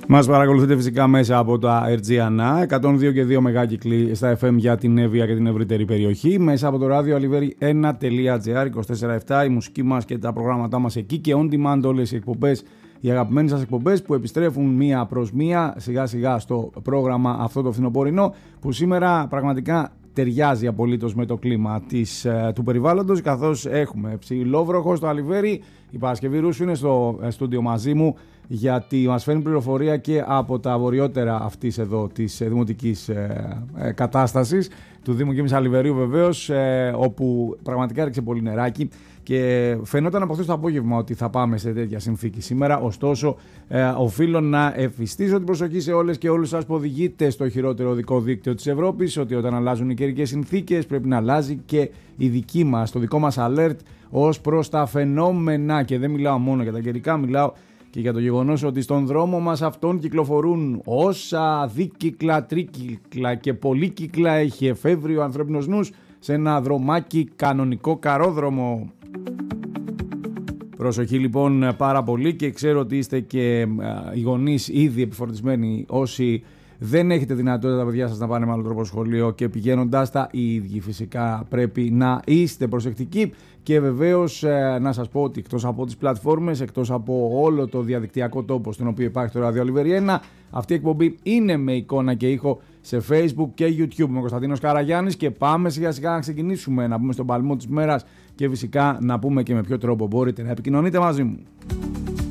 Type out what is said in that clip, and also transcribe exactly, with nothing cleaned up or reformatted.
Μας παρακολουθείτε φυσικά μέσα από τα Ερτζιανά, εκατόν δύο και δύο μεγάκυκλοι στα εφ εμ για την Εύβοια και την ευρύτερη περιοχή, μέσα από το ράδιο αλιβέρι ένα τελεία τζι άρ είκοσι τέσσερα επτά, η μουσική μας και τα προγράμματά μας εκεί και on demand όλες οι εκπομπές, οι αγαπημένες σας εκπομπές που επιστρέφουν μία προς μία σιγά σιγά στο πρόγραμμα αυτό το φθινοπορεινό, που σήμερα πραγματικά ταιριάζει απολύτως με το κλίμα της, του περιβάλλοντος, καθώς έχουμε ψηλόβροχο στο αλιβέρι. Η Παρασκευή Ρούσου είναι στο στούντιο μαζί μου, γιατί μας φέρνει πληροφορία και από τα βορειότερα αυτής εδώ της δημοτικής ε, ε, κατάστασης του Δήμου Κίμης Αλιβερίου βεβαίως, ε, όπου πραγματικά έριξε πολύ νεράκι και φαινόταν από χθες το απόγευμα ότι θα πάμε σε τέτοια συνθήκη σήμερα. Ωστόσο, ε, οφείλω να εφιστήσω την προσοχή σε όλες και όλους σας που οδηγείτε στο χειρότερο οδικό δίκτυο της Ευρώπης, ότι όταν αλλάζουν οι καιρικές συνθήκες πρέπει να αλλάζει και η δική μας, το δικό μας alert ως προς τα φαινόμενα. Και δεν μιλάω μόνο για τα καιρικά, μιλάω και για το γεγονός ότι στον δρόμο μας αυτόν κυκλοφορούν όσα δίκυκλα, τρίκυκλα και πολύκυκλα έχει εφεύρει ο ανθρώπινος νους σε ένα δρομάκι κανονικό καρόδρομο. Προσοχή λοιπόν πάρα πολύ, και ξέρω ότι είστε και οι γονείς ήδη επιφορτισμένοι, όσοι δεν έχετε δυνατότητα τα παιδιά σας να πάνε με άλλο τρόπο σχολείο και πηγαίνοντάς τα οι ίδιοι φυσικά πρέπει να είστε προσεκτικοί. Και βεβαίως ε, να σας πω ότι εκτός από τις πλατφόρμες, εκτός από όλο το διαδικτυακό τόπο στον οποίο υπάρχει το ράδιο Αλιβέρι ένα, αυτή η εκπομπή είναι με εικόνα και ήχο σε Facebook και YouTube. Είμαι ο Κωνσταντίνος Καραγιάννης και πάμε σιγά σιγά να ξεκινήσουμε, να πούμε στον παλμό της μέρας και φυσικά να πούμε και με ποιο τρόπο μπορείτε να επικοινωνείτε μαζί μου.